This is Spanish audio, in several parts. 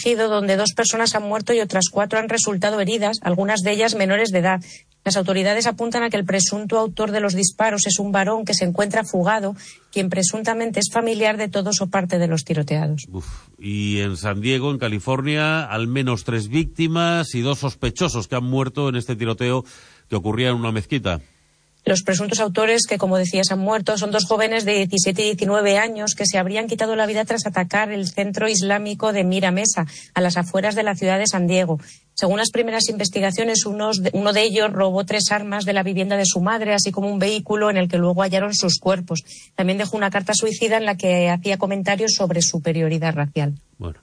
Ejido, donde 2 personas han muerto y otras 4 han resultado heridas, algunas de ellas menores de edad. Las autoridades apuntan a que el presunto autor de los disparos es un varón que se encuentra fugado, quien presuntamente es familiar de todos o parte de los tiroteados. Y en San Diego, en California, al menos 3 víctimas y 2 sospechosos que han muerto en este tiroteo que ocurría en una mezquita. Los presuntos autores, que como decías han muerto, son 2 jóvenes de 17 y 19 años que se habrían quitado la vida tras atacar el centro islámico de Mira Mesa, a las afueras de la ciudad de San Diego. Según las primeras investigaciones, uno de ellos robó 3 armas de la vivienda de su madre, así como un vehículo en el que luego hallaron sus cuerpos. También dejó una carta suicida en la que hacía comentarios sobre superioridad racial. Bueno.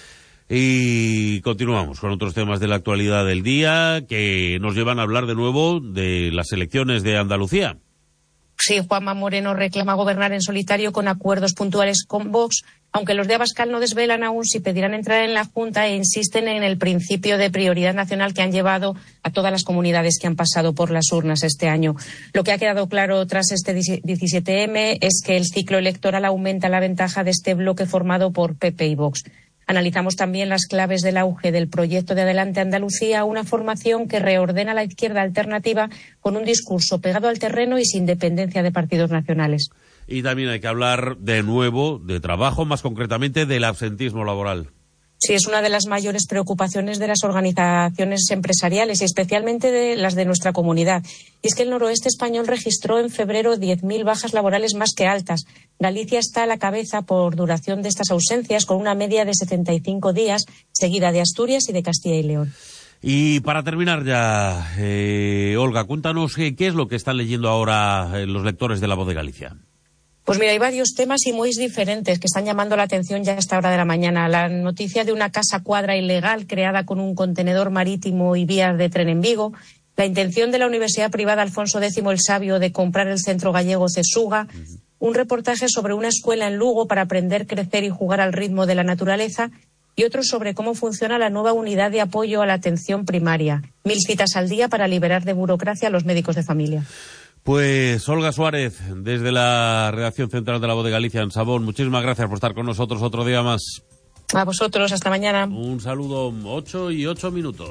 Y continuamos con otros temas de la actualidad del día que nos llevan a hablar de nuevo de las elecciones de Andalucía. Sí, Juanma Moreno reclama gobernar en solitario con acuerdos puntuales con Vox, aunque los de Abascal no desvelan aún si pedirán entrar en la Junta e insisten en el principio de prioridad nacional que han llevado a todas las comunidades que han pasado por las urnas este año. Lo que ha quedado claro tras este 17M es que el ciclo electoral aumenta la ventaja de este bloque formado por PP y Vox. Analizamos también las claves del auge del proyecto de Adelante Andalucía, una formación que reordena la izquierda alternativa con un discurso pegado al terreno y sin dependencia de partidos nacionales. Y también hay que hablar de nuevo de trabajo, más concretamente del absentismo laboral. Sí, es una de las mayores preocupaciones de las organizaciones empresariales y especialmente de las de nuestra comunidad. Y es que el noroeste español registró en febrero 10.000 bajas laborales más que altas. Galicia está a la cabeza por duración de estas ausencias, con una media de 75 días, seguida de Asturias y de Castilla y León. Y para terminar ya, Olga, cuéntanos qué es lo que están leyendo ahora los lectores de La Voz de Galicia. Pues mira, hay varios temas y muy diferentes que están llamando la atención ya a esta hora de la mañana. La noticia de una casa cuadra ilegal creada con un contenedor marítimo y vías de tren en Vigo. La intención de la Universidad Privada Alfonso X el Sabio de comprar el centro gallego Cesuga. Un reportaje sobre una escuela en Lugo para aprender, crecer y jugar al ritmo de la naturaleza. Y otro sobre cómo funciona la nueva unidad de apoyo a la atención primaria. 1000 citas al día para liberar de burocracia a los médicos de familia. Pues Olga Suárez, desde la redacción central de La Voz de Galicia en Sabón, muchísimas gracias por estar con nosotros otro día más. A vosotros, hasta mañana. Un saludo, 8:08.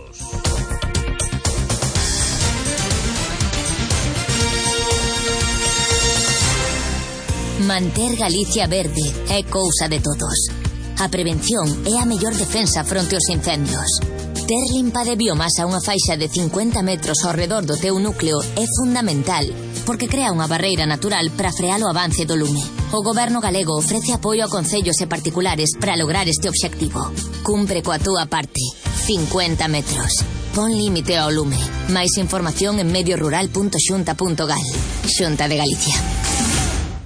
Manter Galicia verde é cousa de todos. A prevención é a mellor defensa fronte aos incendios. Ter limpa de biomasa unha faixa de 50 metros ao redor do teu núcleo é fundamental, porque crea unha barreira natural para frear o avance do lume. O Goberno galego ofrece apoio a concellos e particulares para lograr este obxectivo. Cumpre coa túa parte. 50 metros. Pon límite ao lume. Máis información en mediorural.xunta.gal. Xunta de Galicia.